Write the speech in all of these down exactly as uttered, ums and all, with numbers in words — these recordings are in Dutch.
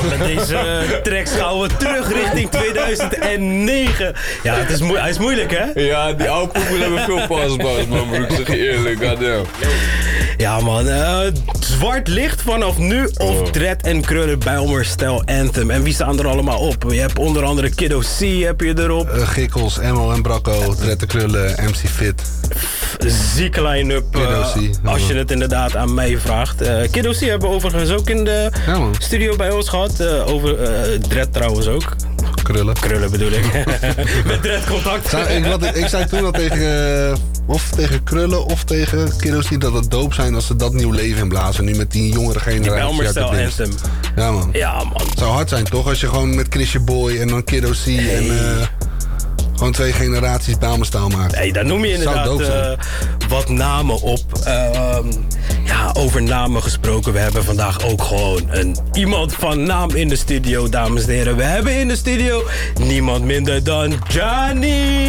met deze uh, tracks gaan we terug richting tweeduizend negen. Ja, het is moe- hij is moeilijk, hè? Ja, die oude poepels hebben veel pasbouws, man, broer. Ik zeg je eerlijk, goddamn. Ja, man. Uh, zwart licht vanaf nu of oh. Dread en Krullen Bijlmer Stijl Anthem. En wie staan er allemaal op? Je hebt onder andere Kiddo C heb je erop. Uh, Gikkels, Emo en Bracco, Dread en Krullen, M C Fit. Zieke line-up, uh, als je het inderdaad aan mij vraagt. Uh, Kiddo C hebben we overigens ook in de ja, studio bij ons gehad. Uh, over uh, Dread trouwens ook. Krullen. Krullen bedoel ik. Met Dread contact. Zou, ik, wat, ik zei toen al tegen, uh, of tegen Krullen of tegen Kiddo C dat het dope zijn als ze dat nieuw leven inblazen. Nu met die jongere generatie. Die Bijlmer Stijl Anthem. Ja, man. Ja, man. Het zou hard zijn, toch? Als je gewoon met Chrisje Boy en dan Kiddo C hey. en... Uh, gewoon twee generaties Bijlmerstaal maakt. Hey, daar noem je inderdaad uh, wat namen op. Uh, ja, over namen gesproken. We hebben vandaag ook gewoon een, iemand van naam in de studio, dames en heren. We hebben in de studio niemand minder dan Johnny.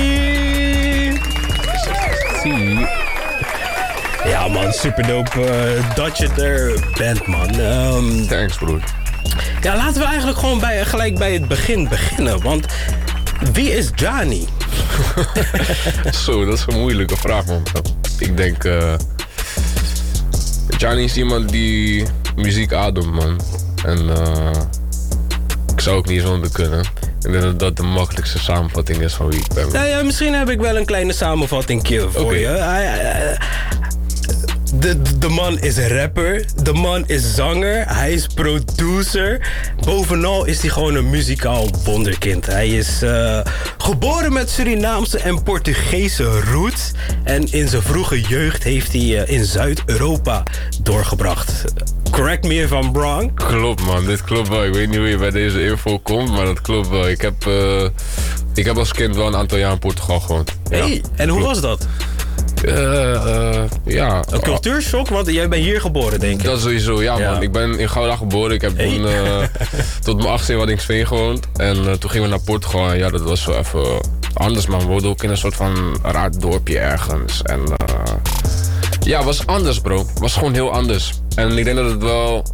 Zie. Ja, man, super dope uh, dat je er bent, man. Um, Thanks, broer. Ja, laten we eigenlijk gewoon bij, gelijk bij het begin beginnen. Want wie is Johnny? Zo, dat is een moeilijke vraag, man. Ik denk... Uh, Johnny is iemand die muziek ademt, man. En uh, ik zou ook niet zonder kunnen. Ik denk dat dat de makkelijkste samenvatting is van wie ik ben. Nou ja, misschien heb ik wel een kleine samenvatting voor okay. je. Hij, hij, De, de man is rapper, de man is zanger, hij is producer. Bovenal is hij gewoon een muzikaal wonderkind. Hij is uh, geboren met Surinaamse en Portugese roots. En in zijn vroege jeugd heeft hij uh, in Zuid-Europa doorgebracht. Correct me if I'm wrong. Klopt, man, dit klopt wel. Ik weet niet hoe je bij deze info komt, maar dat klopt wel. Ik heb, uh, ik heb als kind wel een aantal jaar in Portugal gewoond. Hey, ja, en hoe klopt. was dat? Uh, uh, ja. Een cultuurshock, want jij bent hier geboren, denk ik. Dat sowieso, ja, ja. man. Ik ben in Gouda geboren. Ik heb hey. toen uh, tot mijn achtste in Waddinxveen gewoond. En uh, toen gingen we naar Portugal. En ja, dat was zo even anders, man. We woonden ook in een soort van raar dorpje ergens. En uh, ja, het was anders, bro. Het was gewoon heel anders. En ik denk dat het wel...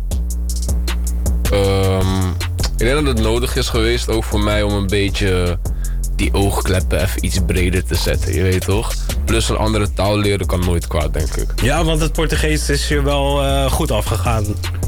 Um, ik denk dat het nodig is geweest, ook voor mij, om een beetje die oogkleppen even iets breder te zetten, je weet toch? Plus een andere taal leren kan nooit kwaad, denk ik. Ja, want het Portugees is je wel uh, goed afgegaan.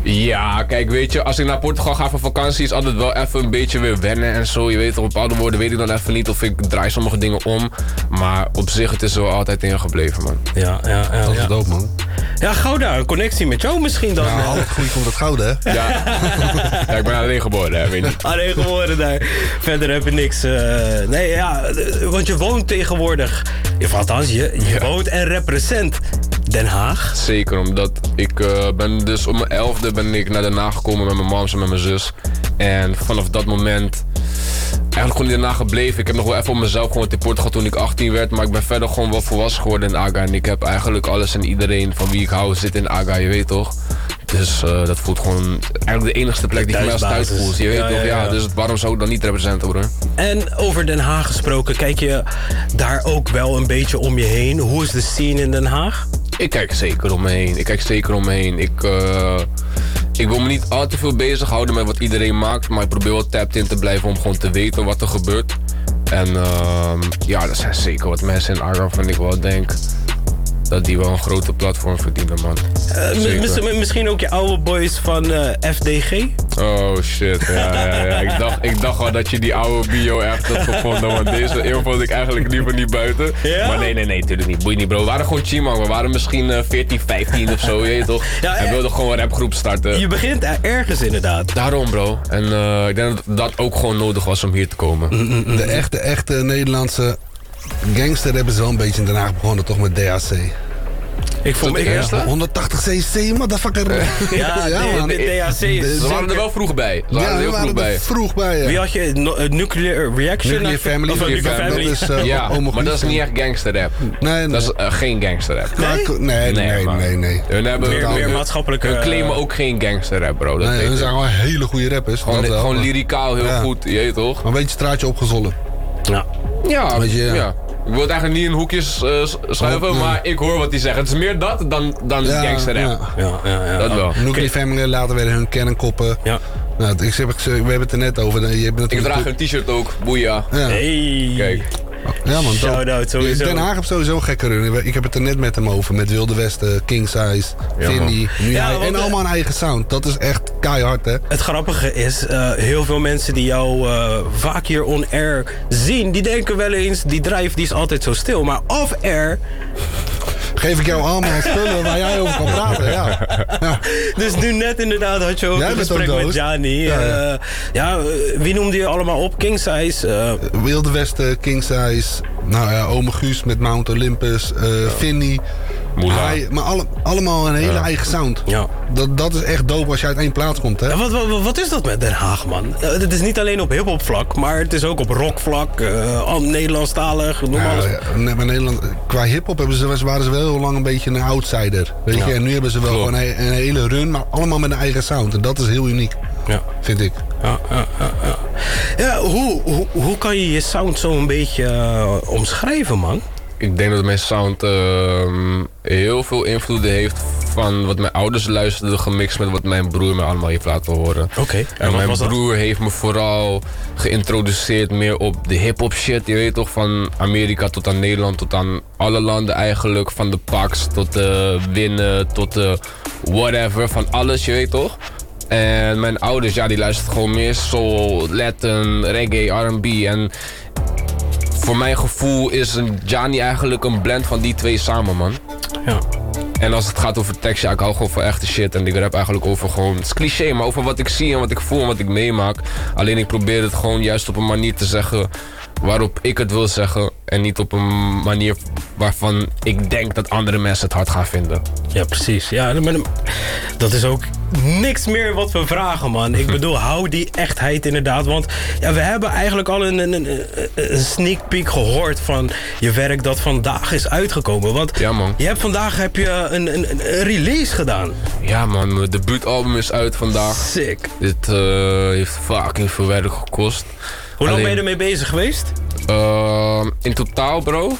Ja, kijk, weet je, als ik naar Portugal ga voor vakantie is altijd wel even een beetje weer wennen en zo. Je weet toch, bepaalde woorden weet ik dan even niet of ik draai sommige dingen om. Maar op zich, het is er wel altijd in gebleven, man. Ja, ja, ja. Dat is ja. dope, man. Ja, Gouda, een connectie met jou misschien dan. Ja, altijd goed komt het Gouda, hè? Ja. Ja, ik ben alleen geboren, hè, weet je. Alleen geboren daar. Verder heb je niks. Uh, nee, ja, want je woont tegenwoordig. Of althans, je, je ja. woont en represent Den Haag. Zeker, omdat ik uh, ben dus om mijn elfde ben ik naar Den Haag gekomen met mijn mams en met mijn zus. En vanaf dat moment eigenlijk gewoon in Den Haag gebleven. Ik heb nog wel even op mezelf gewoond in Portugal toen ik achttien werd. Maar ik ben verder gewoon wel volwassen geworden in Aga. En ik heb eigenlijk alles en iedereen van wie ik hou zit in Aga, je weet toch? Dus uh, dat voelt gewoon eigenlijk de enigste plek die ik mij als thuis voelt. Je weet ja, toch? Ja, ja. Ja, dus waarom zou ik dan niet representen, hoor? En over Den Haag gesproken, kijk je daar ook wel een beetje om je heen? Hoe is de scene in Den Haag? Ik kijk zeker om me heen. Ik kijk zeker om me heen. Ik, uh, ik wil me niet al te veel bezighouden met wat iedereen maakt. Maar ik probeer wel tapped in te blijven om gewoon te weten wat er gebeurt. En uh, ja, er zijn zeker wat mensen in Aga waarvan ik wel denk dat die wel een grote platform verdienen, man. Uh, mis, misschien ook je oude boys van uh, F D G? Oh shit, ja, ja, ja. Ik dacht, ik dacht al dat je die oude bio echt had gevonden, want deze eeuw vond ik eigenlijk liever niet buiten. Ja? Maar nee, nee, nee, natuurlijk niet. Boeit niet, bro. We waren gewoon chill, man. We waren misschien uh, veertien, vijftien of zo, je weet toch? Ja, en wilden gewoon een rapgroep starten. Je begint ergens inderdaad. Daarom, bro. En uh, ik denk dat dat ook gewoon nodig was om hier te komen. Mm-mm. De echte, echte Nederlandse gangster hebben ze wel een beetje in Den Haag begonnen, toch, met D H C. Ik vond me eerst honderdtachtig cc, motherfucker. Ja, ja man. De D H C is... Ze waren er wel vroeg bij. Ze waren ja, er heel we vroeg bij. vroeg bij, ja. Wie had je? No, uh, nuclear Reaction? Nuclear Family. Of Nuclear Family. Dat is, uh, ja, maar dat is niet echt gangsterrap. Nee, nee. Dat is uh, geen gangsterrap. Nee? Nee, nee, nee, nee. nee. Hun hebben meer, meer maatschappelijke... Hun claimen ook geen gangsterrap, bro. Dat nee, hun zijn gewoon hele goede rappers. Gewoon, wel, gewoon maar... lyricaal heel ja. goed, je weet toch? Maar een beetje straatje opgezollen. Ja. Ja, weet je, ja. ja. Ik wil het eigenlijk niet in hoekjes uh, schuiven, oh, maar ik hoor wat die zeggen. Het is meer dat dan, dan ja, gangsterrap. Ja. Ja, ja, ja. Dat wel. Nuclear Family, later werden hun kernkoppen. Ja. Nou, ik zeg, we hebben het er net over. Je hebt ik draag een t-shirt ook, boeia. Ja. Hey. Kijk. Ja man, shout-out sowieso. Den Haag heeft sowieso een gekke run. Ik heb het er net met hem over. Met Wilde Westen, King Size, ja, Vinny. Nu ja, hij, en allemaal een eigen sound. Dat is echt keihard, hè. Het grappige is, uh, heel veel mensen die jou uh, vaak hier on-air zien... die denken wel eens, die drive die is altijd zo stil. Maar off-air... Geef ik jou allemaal spullen waar jij over kan praten, ja. ja. Dus nu net inderdaad had je ook jij een gesprek ook met Gianni. Ja, ja. Uh, ja, wie noemde je allemaal op? King Size? Uh... Wilde Westen, King Size, nou ja, Ome Guus met Mount Olympus, uh, ja. Vinny. Hij, maar alle, allemaal een hele ja. eigen sound. Ja. Dat, dat is echt dope als je uit één plaats komt, hè? Ja, wat, wat, wat is dat met Den Haag, man? Het is niet alleen op hiphop vlak, maar het is ook op rock vlak, uh, Nederlandstalig, noem ja, alles. Ja, maar Nederland, qua hiphop hebben ze, waren ze wel heel lang een beetje een outsider. Weet je? Ja. En nu hebben ze wel Klopt. gewoon een, een hele run, maar allemaal met een eigen sound. En dat is heel uniek, ja. vind ik. Ja, ja, ja, ja. ja hoe, hoe, hoe kan je je sound zo een beetje uh, omschrijven, man? Ik denk dat mijn sound uh, heel veel invloeden heeft van wat mijn ouders luisterden, gemixt met wat mijn broer me allemaal heeft laten horen. Oké. Okay. En, en mijn broer dat? heeft me vooral geïntroduceerd meer op de hip-hop shit. Je weet toch, van Amerika tot aan Nederland, tot aan alle landen eigenlijk. Van de Pax tot de Winnen, tot de whatever, van alles, je weet toch? En mijn ouders, ja, die luisteren gewoon meer soul, Latin, reggae, R en B. En voor mijn gevoel is een Gianni eigenlijk een blend van die twee samen, man. Ja. En als het gaat over tekst, ja, ik hou gewoon van echte shit. En ik rap eigenlijk over gewoon, het is cliché, maar over wat ik zie en wat ik voel en wat ik meemaak. Alleen ik probeer het gewoon juist op een manier te zeggen waarop ik het wil zeggen. En niet op een manier waarvan ik denk dat andere mensen het hard gaan vinden. Ja, precies. Ja, dat is ook niks meer wat we vragen, man. Ik bedoel, hou die echtheid inderdaad. Want ja, we hebben eigenlijk al een, een, een, een sneak peek gehoord van je werk dat vandaag is uitgekomen. Want ja, man. Je hebt vandaag heb je een, een, een release gedaan. Ja, man. Mijn debuutalbum is uit vandaag. Sick. Dit uh, heeft fucking veel werk gekost. Hoe lang Alleen, ben je ermee bezig geweest? Uh, in totaal, bro?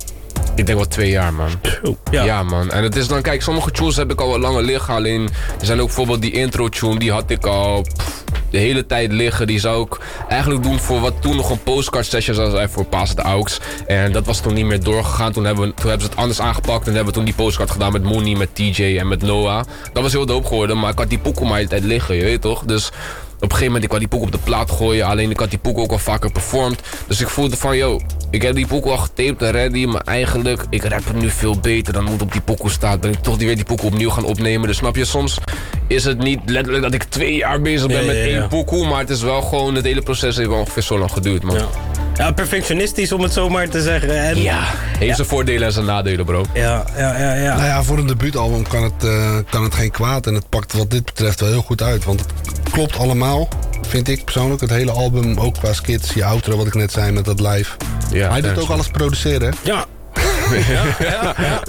Ik denk wel twee jaar, man. Ja. ja, man. En het is dan, kijk, sommige tunes heb ik al wat langer liggen. Alleen, er zijn ook bijvoorbeeld die intro-tune, die had ik al pff, de hele tijd liggen. Die zou ik eigenlijk doen voor wat toen nog een postcard session zou zijn voor Paas de Aux. En dat was toen niet meer doorgegaan. Toen hebben, we, toen hebben ze het anders aangepakt. En hebben we toen die postcard gedaan met Mooney, met T J en met Noah. Dat was heel dope geworden, maar ik had die pokoe maar de hele tijd liggen, je weet toch? Dus op een gegeven moment, ik wou die pokoe op de plaat gooien. Alleen ik had die pokoe ook al vaker performed. Dus ik voelde van, yo, ik heb die pokoe al getaped en ready. Maar eigenlijk, ik rap het nu veel beter dan hoe het op die pokoe staat. Ben ik toch die weer die pokoe opnieuw gaan opnemen. Dus snap je, soms is het niet letterlijk dat ik twee jaar bezig ben ja, met ja, ja. één pokoe. Maar het is wel gewoon, het hele proces heeft wel ongeveer zo lang geduurd, man. Ja. Ja, perfectionistisch om het zo maar te zeggen. En ja, heeft ja. zijn voordelen en zijn nadelen, bro. Ja, ja, ja, ja. Nou ja, voor een debuutalbum kan het, uh, kan het geen kwaad. En het pakt wat dit betreft wel heel goed uit. Want het klopt allemaal, vind ik persoonlijk. Het hele album, ook qua skits, je outro, wat ik net zei met dat live. Ja, hij doet ook alles produceren, hè? Ja. ja, ja, ja.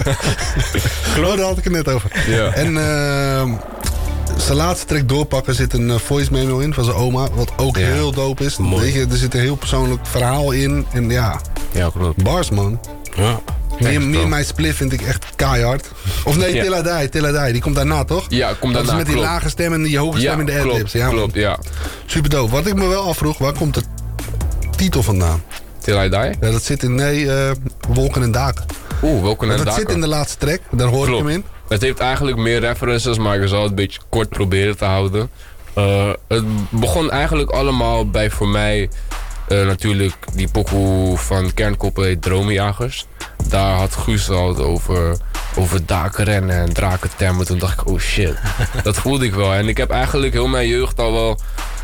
Geloof, daar had ik het net over. Ja. En uh, zijn laatste track Doorpakken zit een uh, voice memo in van zijn oma. Wat ook ja. heel dope is. Weet je, er zit een heel persoonlijk verhaal in. En ja, ja klopt. Bars, man. Ja. Meer, meer mijn split vind ik echt keihard. Of nee, ja. Till I Die, Till I Die. Die komt daarna, toch? Ja, komt daarna. Dat is met die klopt. lage stem en die hoge stem ja, in de adlibs. Ja, klopt, ja. Super dope. Wat ik me wel afvroeg, waar komt de titel vandaan? Till I Die? Ja, dat zit in, nee, uh, Wolken en Daken. Oeh, Wolken en dat Daken. Dat zit in de laatste track, daar hoor klopt. ik hem in. Het heeft eigenlijk meer references, maar ik zal het een beetje kort proberen te houden. Uh, het begon eigenlijk allemaal bij voor mij uh, natuurlijk die pokoe van Kernkoppel heet Dromenjagers. Daar had Guus al over, over daken rennen en drakentemmen. Toen dacht ik, oh shit, dat voelde ik wel. En ik heb eigenlijk heel mijn jeugd al wel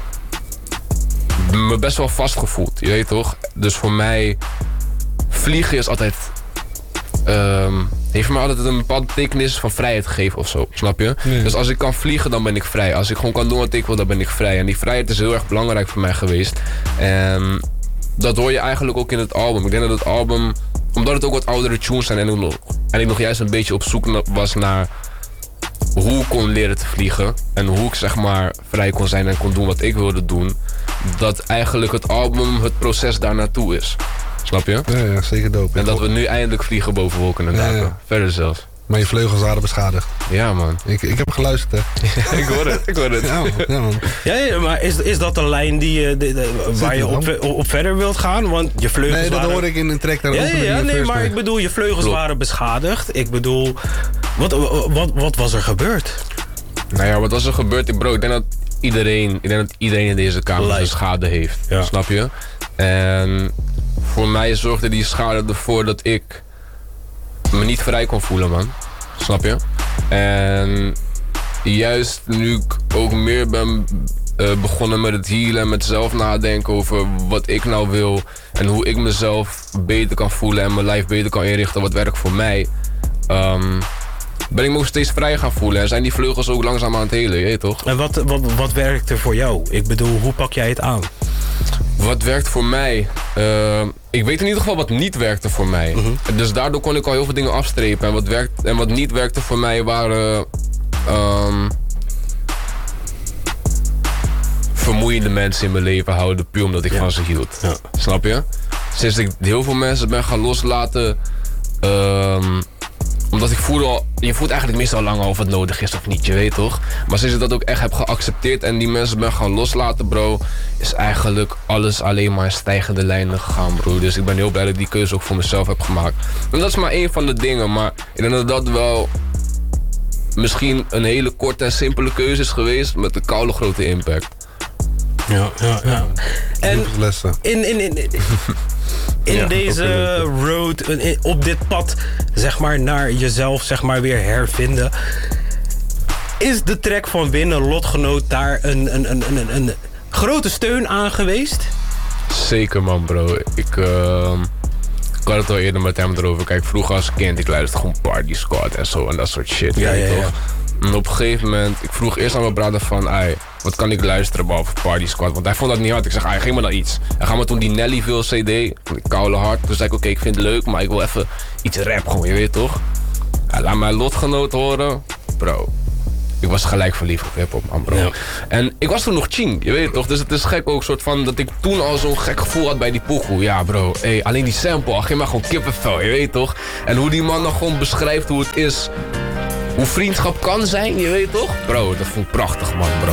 me best wel vastgevoeld, je weet toch? Dus voor mij, vliegen is altijd Um, heeft me altijd een bepaalde betekenis van vrijheid gegeven of zo, snap je? Nee. Dus als ik kan vliegen, dan ben ik vrij. Als ik gewoon kan doen wat ik wil, dan ben ik vrij. En die vrijheid is heel erg belangrijk voor mij geweest. En dat hoor je eigenlijk ook in het album. Ik denk dat het album, omdat het ook wat oudere tunes zijn en ik nog, en ik nog juist een beetje op zoek was naar hoe ik kon leren te vliegen en hoe ik zeg maar vrij kon zijn en kon doen wat ik wilde doen, dat eigenlijk het album het proces daar naartoe is. Snap je? Ja, ja, zeker dope. En dat we nu eindelijk vliegen boven wolken en daken. Ja, ja. Verder zelfs. Maar je vleugels waren beschadigd. Ja, man. Ik, ik heb geluisterd, hè. ik hoor het, ik hoor het. Ja, man. Ja, man. Ja, ja, maar is, is dat een lijn die, je- de, de- waar je op, op, op verder wilt gaan? Want je vleugels Nee, dat waren... hoor ik in een track daar Ja, ook. ja, ja, nee, maar ik bedoel, je vleugels Klopt. waren beschadigd. Ik bedoel, wat, wat, wat was er gebeurd? Nou ja, wat was er gebeurd? Bro, ik denk dat iedereen, ik denk dat iedereen in deze kamer Lijp. een schade heeft. Ja. Snap je? En voor mij zorgde die schade ervoor dat ik me niet vrij kon voelen, man. Snap je? En juist nu ik ook meer ben uh, begonnen met het healen en met zelf nadenken over wat ik nou wil en hoe ik mezelf beter kan voelen en mijn lijf beter kan inrichten wat werkt voor mij, um, ben ik me ook steeds vrij gaan voelen en zijn die vleugels ook langzaam aan het helen, je weet toch? En wat, wat, wat werkte voor jou? Ik bedoel, hoe pak jij het aan? Wat werkt voor mij? Uh, ik weet in ieder geval wat niet werkte voor mij. Mhm. Dus daardoor kon ik al heel veel dingen afstrepen. En wat, werkt, en wat niet werkte voor mij waren... Um, vermoeiende mensen in mijn leven houden puur omdat ik Ja. van ze hield. Ja. Snap je? Sinds ik heel veel mensen ben gaan loslaten... Um, omdat ik voelde al... Je voelt eigenlijk meestal lang al of het nodig is of niet, je weet toch? Maar sinds ik dat ook echt heb geaccepteerd en die mensen ben gaan loslaten, bro... is eigenlijk alles alleen maar in stijgende lijnen gegaan, bro. Dus ik ben heel blij dat ik die keuze ook voor mezelf heb gemaakt. En dat is maar één van de dingen, maar ik denk dat dat wel... misschien een hele korte en simpele keuze is geweest met een koude grote impact. Ja, ja, ja. En lessen. in, in, in, in, in Ja, deze road, in- op dit pad, zeg maar, naar jezelf, zeg maar, weer hervinden... is de track van Winnen Lotgenoot daar een, een, een, een, een grote steun aan geweest? Zeker, man, bro. Ik, uh, ik had het al eerder met hem erover. Kijk, vroeger als kind, ik luisterde gewoon Party Squad en zo en dat soort shit. Ja, weet je ja, toch? En op een gegeven moment, ik vroeg eerst aan mijn brother van, ai, wat kan ik luisteren behalve Party Squad? Want hij vond dat niet hard. Ik zeg, ai, geef me dan iets. En gaan we toen die Nellyville C D, van die koude hard. Toen zei ik, oké, okay, ik vind het leuk, maar ik wil even iets rap gewoon, je weet toch? Ja, laat mijn Lotgenoot horen. Bro, ik was gelijk verliefd op hiphop, man, bro. Ja. En ik was toen nog ching, je weet toch? Dus het is gek ook, soort van, dat ik toen al zo'n gek gevoel had bij die pokoe. Ja, bro, hey, alleen die sample, al geef maar gewoon kippenvel, je weet toch? En hoe die man dan gewoon beschrijft hoe het is, hoe vriendschap kan zijn, je weet toch? Bro, dat vond ik prachtig, man, bro.